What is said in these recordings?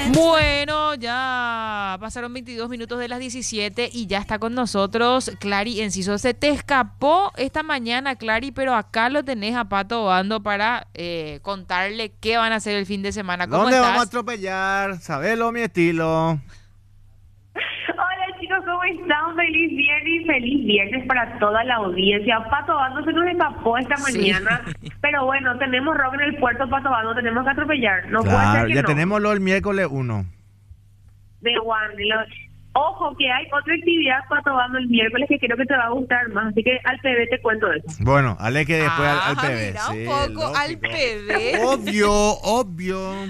Bueno, ya pasaron 22 minutos de las 17 y ya está con nosotros Clary Enciso. Se te escapó esta mañana, Clary, pero acá lo tenés a Pato Bando para contarle qué van a hacer el fin de semana. ¿Cómo ¿Dónde estás? vamos a atropellar? Sabelo, mi estilo. Hola chicos, ¿cómo están? Feliz viernes para toda la audiencia. Pato Bando se nos escapó esta mañana, pero bueno, tenemos rock en el puerto, Pato Bando, tenemos que atropellar. No puede Claro, ser que ya no. tenemos lo el miércoles 1. De Juan, ojo que hay otra actividad, Pato Bando, el miércoles que creo que te va a gustar más, así que al PB te cuento eso. Bueno, ale que después al PB. Mira Sí, un poco al lógico. PB. Obvio.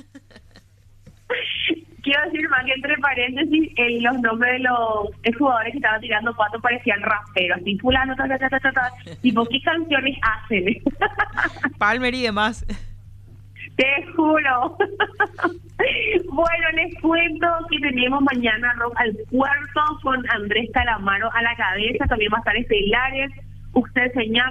Quiero decir más que entre paréntesis, los nombres de los jugadores que estaban tirando Pato parecían raperos, así fulano, tipo, ¿qué canciones hacen? Palmer y demás. Te juro. Bueno, les cuento que tenemos mañana Rock al Puerto con Andrés Calamaro a la cabeza, también va a estar Estelares. Usted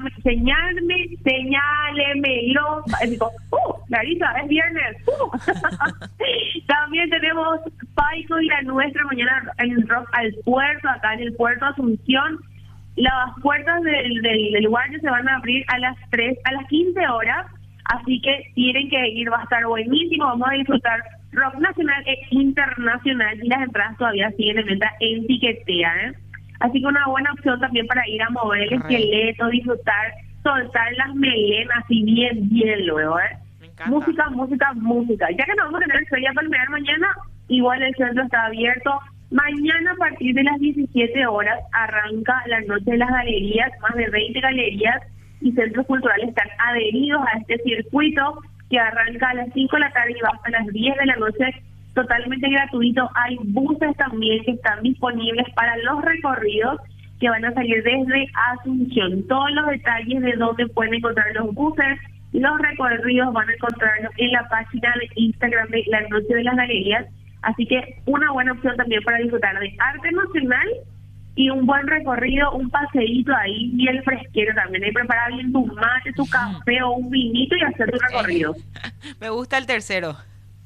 señálemelo. Digo, Clarita, es viernes. También tenemos Paico y la nuestra mañana en Rock al Puerto, acá en el puerto Asunción. Las puertas del lugar se van a abrir a las 15 horas, así que tienen que ir, va a estar buenísimo, vamos a disfrutar rock nacional e internacional y las entradas todavía siguen en venta en Tiquetea, ¿eh? Así que una buena opción también para ir a mover el esqueleto, disfrutar, soltar las melenas y bien luego, ¿eh? Me encanta. Música. Ya que no vamos a tener feria palmear mañana, igual el centro está abierto. Mañana a partir de las 17 horas arranca la noche de las galerías, más de 20 galerías y centros culturales están adheridos a este circuito que arranca a las 5 de la tarde y va hasta las 10 de la noche, totalmente gratuito. Hay buses también que están disponibles para los recorridos que van a salir desde Asunción. Todos los detalles de dónde pueden encontrar los buses, los recorridos van a encontrarlos en la página de Instagram de la Noche de las Galerías. Así que una buena opción también para disfrutar de arte nacional y un buen recorrido, un paseíto ahí bien fresquero también. Ahí preparar bien tu mate, tu café o un vinito y hacer tu recorrido. Me gusta el tercero.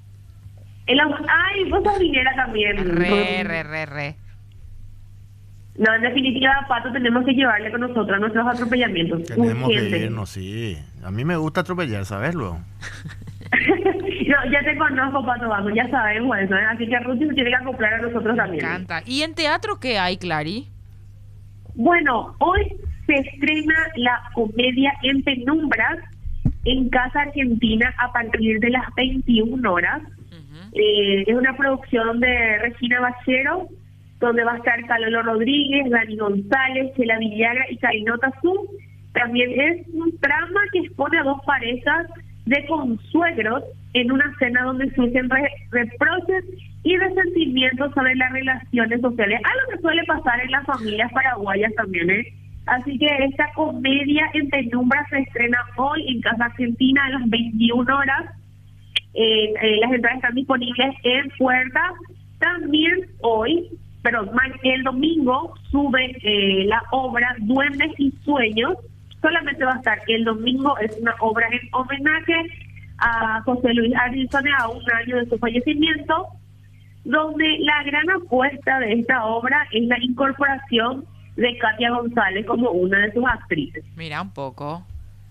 Ay, vos sos minera también. Re. No, en definitiva, Pato, tenemos que llevarle con nosotros a nuestros atropellamientos. Tenemos Urgente. que irnos, sí. A mí me gusta atropellar, ¿sabes luego? No, ya te conozco, Pato Bando, ya sabemos eso, ¿eh? Así que Ruth se tiene que acoplar a nosotros Me también. encanta. ¿Y en teatro qué hay, Clary? Bueno, hoy se estrena la comedia En Penumbras en Casa Argentina a partir de las 21 horas. Es una producción de Regina Bachero, donde va a estar Calolo Rodríguez, Dani González, Chela Villagra y Carinota Azul. También es un trama que expone a dos parejas de consuegros en una cena donde surgen reproches y resentimientos sobre las relaciones sociales, algo que suele pasar en las familias paraguayas también, ¿eh? Así que esta comedia En Penumbra se estrena hoy en Casa Argentina a las 21 horas. Las entradas están disponibles en Puerta. También hoy, el domingo, sube la obra Duendes y Sueños. Solamente va a estar el domingo, es una obra en homenaje a José Luis Arizona a un año de su fallecimiento, donde la gran apuesta de esta obra es la incorporación de Katia González como una de sus actrices. Mira un poco.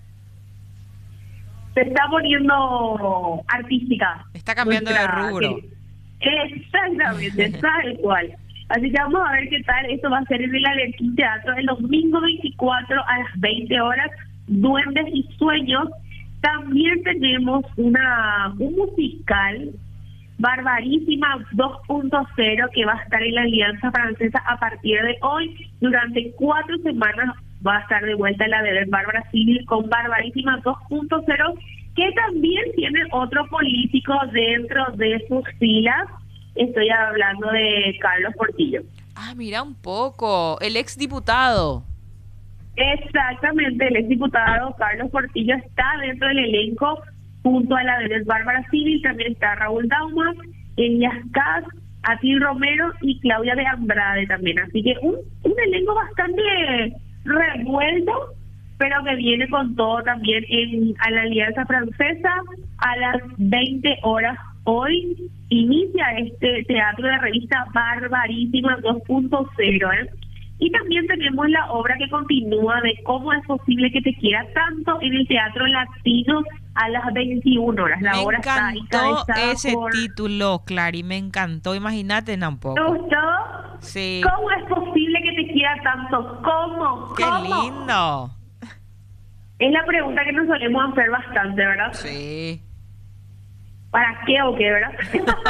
Se está poniendo artística. Está cambiando de rubro. Exactamente, tal cual. Así que vamos a ver qué tal. Esto va a ser en el Alerquín Teatro el domingo 24 a las 20 horas, Duendes y Sueños. También tenemos un musical, Barbarísima 2.0, que va a estar en la Alianza Francesa a partir de hoy. Durante 4 semanas va a estar de vuelta la bebé Bárbara Civil con Barbarísima 2.0, que también tiene otro político dentro de sus filas. Estoy hablando de Carlos Portillo. Ah, mira un poco. El exdiputado. Exactamente, el exdiputado Carlos Portillo está dentro del elenco junto a la bebé Bárbara Civil. También está Raúl Daumas, Elias Cas, Atil Romero y Claudia de Andrade también. Así que un elenco bastante revuelto, pero que viene con todo también a la Alianza Francesa a las 20 horas hoy. inicia este teatro de revista Barbarísima 2.0, ¿eh? Y también tenemos la obra que continúa de Cómo es posible que te quiera tanto en el Teatro Latino a las 21 horas. La obra está encantó encabezada ese por... título, Clary, me encantó. Imagínate ¿Te tampoco. gustó? Sí. ¿Cómo es posible que te quiera tanto? ¿Cómo? ¡Qué ¿Cómo? lindo! Es la pregunta que nos solemos hacer bastante, ¿verdad? Sí. ¿Para qué o qué, verdad?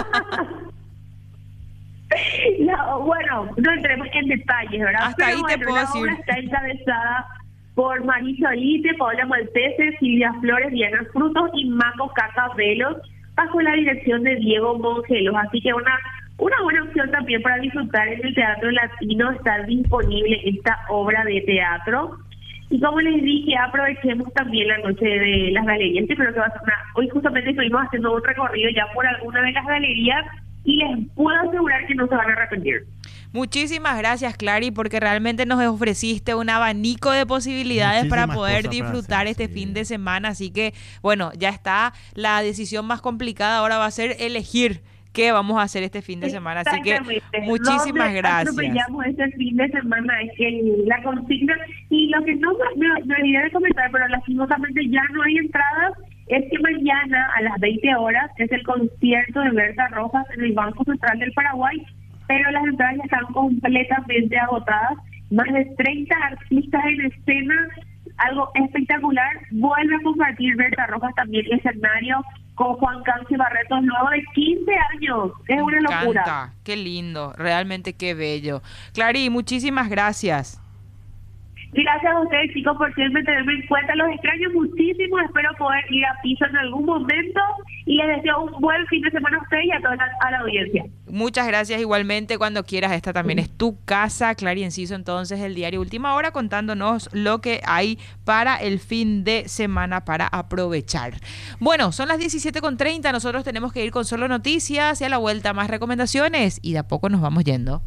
No, bueno, no entremos en detalles, ¿verdad? Hasta ahí te puedo la obra decir. está encabezada por Marisa Olite, Paola Maltese, Silvia Flores, Diana Frutos y Maco Cacabelos, bajo la dirección de Diego Mongelos. Así que una buena opción también para disfrutar en el Teatro Latino. Está disponible esta obra de teatro. Y como les dije, aprovechemos también la noche de las galerías, que creo que va a ser hoy justamente estuvimos haciendo un recorrido ya por alguna de las galerías y les puedo asegurar que no se van a arrepentir. Muchísimas gracias, Clary, porque realmente nos ofreciste un abanico de posibilidades para Muchísimas poder cosas para disfrutar hacer, este sí. fin de semana. Así que, bueno, ya está. La decisión más complicada ahora va a ser elegir qué vamos a hacer este fin de semana. Así que Exactamente. muchísimas ¿Dónde gracias. atropellamos este fin de semana? Es la consigna. Y lo que no me olvidé de comentar, pero lastimosamente ya no hay entradas, es que mañana a las 20 horas es el concierto de Berta Rojas en el Banco Central del Paraguay, pero las entradas ya están completamente agotadas. Más de 30 artistas en escena, algo espectacular. Vuelve a compartir Berta Rojas también el escenario con Juan Cancio Barretos luego de 15 años. Es una locura. Encanta, qué lindo, realmente qué bello. Clary, muchísimas gracias. Gracias a ustedes, chicos, por siempre tenerme en cuenta. Los extraño muchísimo. Espero poder ir a piso en algún momento. Y les deseo un buen fin de semana a ustedes y a toda la audiencia. Muchas gracias igualmente. Cuando quieras, esta también es tu casa. Clary Enciso, entonces, el diario Última Hora, contándonos lo que hay para el fin de semana para aprovechar. Bueno, son las 17:30. Nosotros tenemos que ir con solo noticias y a la vuelta más recomendaciones. Y de a poco nos vamos yendo.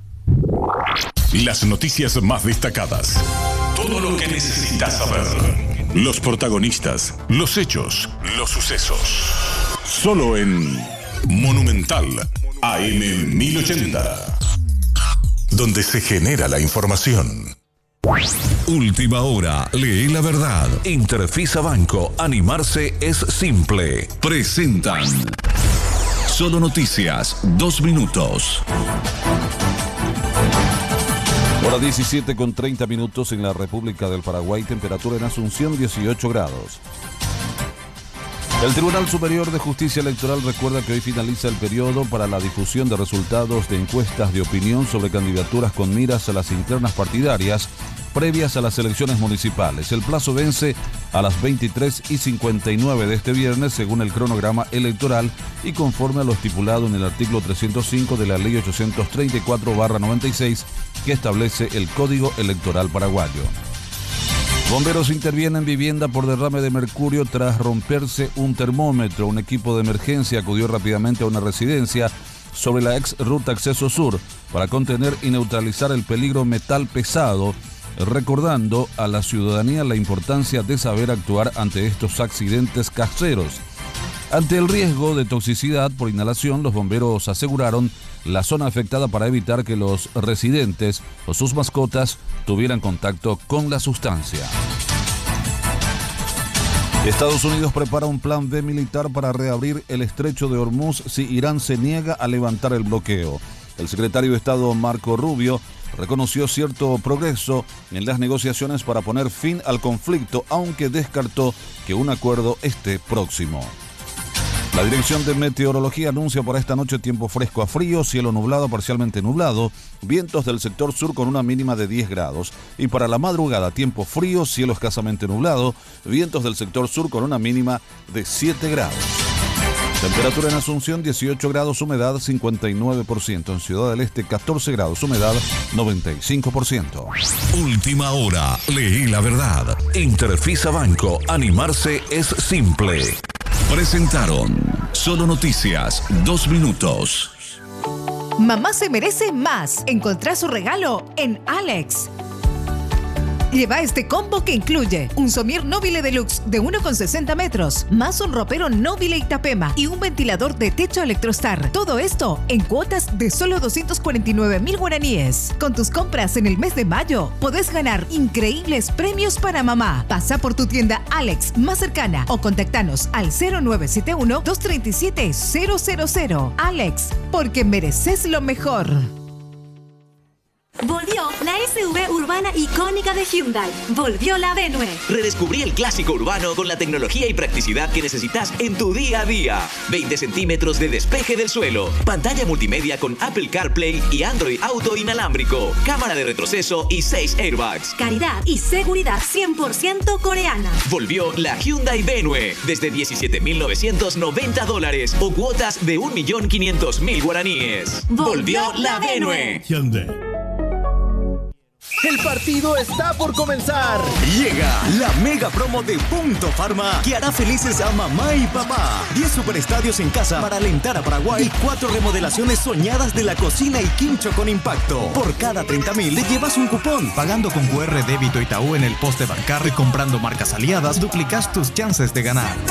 Las noticias más destacadas. Todo lo que necesitas saber. Los protagonistas, los hechos, los sucesos. Solo en Monumental AM 1080. Donde se genera la información. Última hora, lee la verdad. Interfisa Banco, animarse es simple. Presentan Solo Noticias, 2 minutos. Hora 17:30 en la República del Paraguay, temperatura en Asunción 18 grados. El Tribunal Superior de Justicia Electoral recuerda que hoy finaliza el periodo para la difusión de resultados de encuestas de opinión sobre candidaturas con miras a las internas partidarias previas a las elecciones municipales. El plazo vence a las 23:59 de este viernes, según el cronograma electoral y conforme a lo estipulado en el artículo 305 de la Ley 834/96, que establece el Código Electoral Paraguayo. Bomberos intervienen en vivienda por derrame de mercurio tras romperse un termómetro. Un equipo de emergencia acudió rápidamente a una residencia sobre la ex ruta Acceso Sur para contener y neutralizar el peligro metal pesado, recordando a la ciudadanía la importancia de saber actuar ante estos accidentes caseros. Ante el riesgo de toxicidad por inhalación, los bomberos aseguraron la zona afectada para evitar que los residentes o sus mascotas tuvieran contacto con la sustancia. Estados Unidos prepara un plan B militar para reabrir el estrecho de Hormuz si Irán se niega a levantar el bloqueo. El secretario de Estado Marco Rubio reconoció cierto progreso en las negociaciones para poner fin al conflicto, aunque descartó que un acuerdo esté próximo. La Dirección de Meteorología anuncia para esta noche tiempo fresco a frío, cielo nublado, parcialmente nublado, vientos del sector sur con una mínima de 10 grados. Y para la madrugada, tiempo frío, cielo escasamente nublado, vientos del sector sur con una mínima de 7 grados. Temperatura en Asunción 18 grados, humedad 59%. En Ciudad del Este 14 grados, humedad 95%. Última hora, lee la verdad. Interfisa Banco, animarse es simple. Presentaron Solo Noticias, 2 minutos. Mamá se merece más. Encontrá su regalo en Alex. Lleva este combo que incluye un somier Nobile Deluxe de 1,60 metros, más un ropero Nobile Itapema y un ventilador de techo Electrostar. Todo esto en cuotas de solo 249,000 guaraníes. Con tus compras en el mes de mayo, podés ganar increíbles premios para mamá. Pasa por tu tienda Alex más cercana o contactanos al 0971-237-000. Alex, porque mereces lo mejor. Volvió la SUV urbana icónica de Hyundai. Volvió la Venue. Redescubrí el clásico urbano con la tecnología y practicidad que necesitas en tu día a día. 20 centímetros de despeje del suelo. Pantalla multimedia con Apple CarPlay y Android Auto inalámbrico. Cámara de retroceso y 6 airbags. Calidad y seguridad 100% coreana. Volvió la Hyundai Venue. Desde $17,990 o cuotas de 1.500.000 guaraníes. Volvió la Venue. Hyundai. El partido está por comenzar. Llega la mega promo de Punto Pharma que hará felices a mamá y papá. 10 superestadios en casa para alentar a Paraguay y 4 remodelaciones soñadas de la cocina y quincho con impacto. Por cada 30,000 le llevas un cupón. Pagando con QR débito Itaú en el poste bancario y comprando marcas aliadas, duplicas tus chances de ganar.